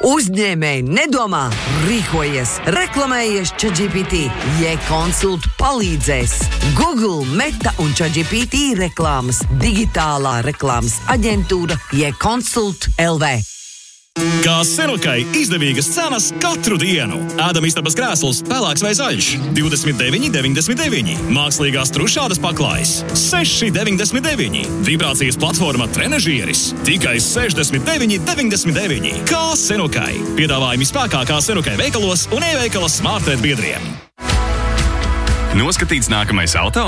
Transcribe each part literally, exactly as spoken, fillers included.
Uzņēmēji nedomā, rīkojies, reklamējies ChatGPT. Jekonsult palīdzēs. Google, Meta un ChatGPT reklāmas. Digitālā reklāmas aģentūra Jekonsult L V. Kā Senukai izdevīgas cenas katru dienu. Ēdamistabas krēsls, pelēks vai zaļš – divdesmit deviņi deviņdesmit deviņi. Mākslīgās trušādas paklājas – seši deviņdesmit deviņi. Vibrācijas platforma trenažieris – tikai sešdesmit deviņi deviņdesmit deviņi. Kā Senukai. Piedāvājumi spēkā kā Senukai veikalos un e-veikala smartēt biedriem. Noskatīts nākamais auto?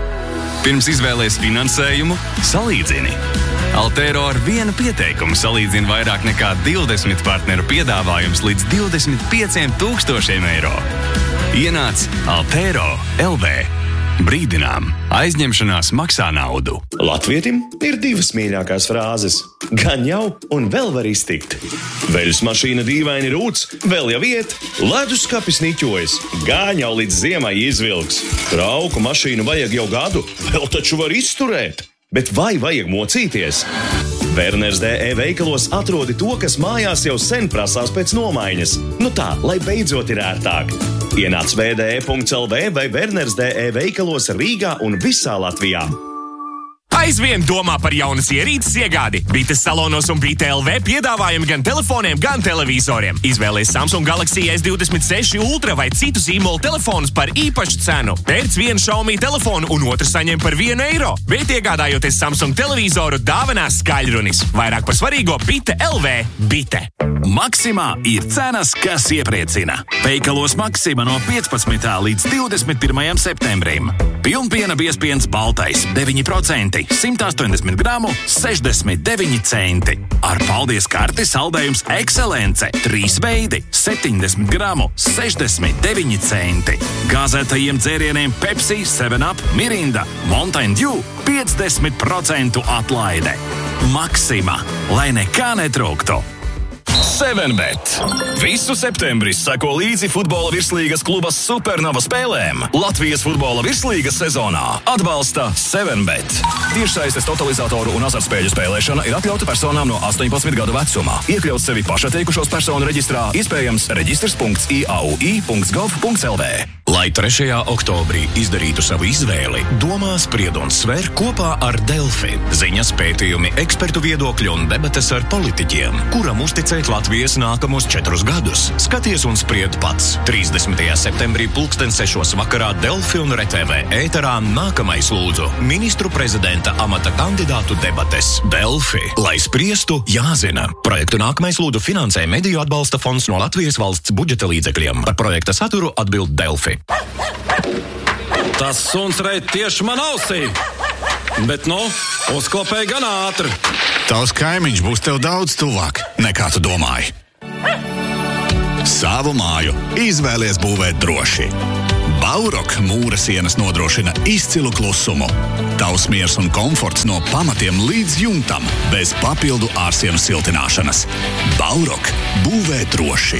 Pirms izvēlies finansējumu, salīdzini. Altero ar vienu pieteikumu salīdzina vairāk nekā divdesmit partneru piedāvājums līdz divdesmit pieciem tūkstošiem eiro. Ienāc Altero L V. Brīdinām, aizņemšanās maksā naudu. Latvietim ir divas mīļākās frāzes. Gan jau un vēl var iztikt. Veļas mašīna dīvaini rūc, vēl jau iet, leduskapis niķojas, gan jau līdz ziemai izvilks. Trauku mašīnu vajag jau gadu, vēl taču var izturēt. Bet vai vajag mocīties? Werners D E veikalos atrodi to, kas mājās jau sen prasās pēc nomaiņas. Nu tā, lai beidzot ir ērtāk. Ienāc v d e punkts l v vai Werners D E veikalos Rīgā un visā Latvijā. Aizvien domā par jaunas ierīces iegādi. Bites salonos un Bite L V piedāvājumi gan telefoniem, gan televizoriem. Izvēlies Samsung Galaxy S divdesmit seši Ultra vai citu zīmolu telefonus par īpašu cenu. Pērc vienu Xiaomi telefonu un otru saņem par vienu eiro. Bet iegādājoties Samsung televizoru, dāvinās skaļrunis. Vairāk par svarīgo Bite L V. Bite. Maksimā ir cenas, kas iepriecina. Veikalos Maksima no piecpadsmitā līdz divdesmit pirmajam septembrim. Pilnpiena biezpiens baltais deviņi procenti, simt astoņdesmit gramu, sešdesmit deviņi centi. Ar paldies karti saldējums Ekscelence, trīs veidi, septiņdesmit gramu, sešdesmit deviņi centi. Gāzētajiem dzērieniem Pepsi, seven up, Mirinda, Mountain Dew, piecdesmit procentu atlaide. Maksima, lai nekā netrūktu. seven bet. Visu septembri seko līdzi futbola virslīgas kluba Supernova spēlēm. Latvijas futbola virslīgas sezonā atbalsta seven bet. Tiešsaistes totalizatoru un azartspēļu spēlēšana ir atļauta personām no astoņpadsmit gadu vecumā. Iekļaut sevi pašatteikušos personu reģistrā, iespējams reģistrs punkts i a u i punkts gov punkts l v. Lai trešajā oktobrī izdarītu savu izvēli, domā, spried un sver kopā ar Delfi. Ziņas, pētījumi, ekspertu viedokļi un debates ar politiķiem, kuram uzticēt Latvijas nākamos četrus gadus. Skaties un spried pats. trīsdesmitajā septembrī pulksten sešos vakarā Delfi un R T V ēterā nākamais lūdzu ministru prezidenta amata kandidātu debates. Delfi, lai spriestu, jāzina. Projektu nākamais lūdzu finansē Mediju atbalsta fonds no Latvijas valsts budžeta līdzekļiem. Par projekta saturu atbild Delfi. Tas suns reit tieši man ausī, bet nu, uzklapēja gan ātri. Tavs kaimiņš būs tev daudz tuvāk, nekā tu domāji. Savu māju izvēlies būvēt droši. Baurok mūra sienas nodrošina izcilu klusumu. Tavs miers un komforts no pamatiem līdz jumtam, bez papildu ārsienu siltināšanas. Baurok būvē droši.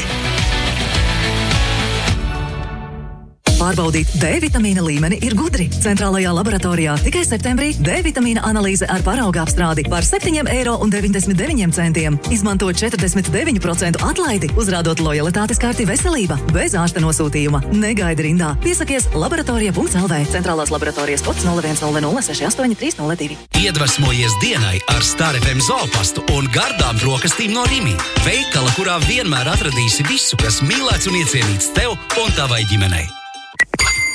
Pārbaudīt D vitamīna līmeni ir gudri. Centrālajā laboratorijā tikai septembrī D vitamīna analīze ar parauga apstrādi par septiņiem eiro un deviņdesmit deviņiem centiem. Izmanto četrdesmit deviņu procentu atlaidi, uzrādot lojalitātes karti veselība, bez ārsta nosūtījuma. Negaidi rindā. Piesakies laboratorija punkts l v. Centrālās laboratorijas kods nulle viens nulle nulle seši astoņi trīs nulle divi. Iedvesmojies dienai ar Star F M zoopastu un gardām brokastīm no Rimi. Veikala, kurā vienmēr atradīsi visu, kas mīlēts un iecienīts tev un tavai ģimenei.